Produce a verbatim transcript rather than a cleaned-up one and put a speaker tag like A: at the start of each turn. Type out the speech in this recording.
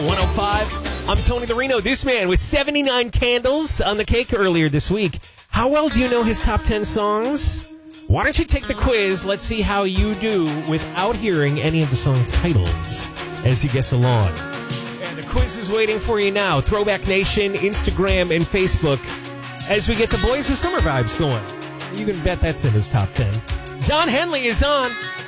A: one oh five. I'm Tony the Reno. This man with seventy-nine candles on the cake earlier this week. How well do you know his top ten songs? Why don't you take the quiz? Let's see how you do without hearing any of the song titles as you guess along. And the quiz is waiting for you now. Throwback Nation, Instagram, and Facebook. As we get the Boys of Summer vibes going. You can bet that's in his top ten. Don Henley is on.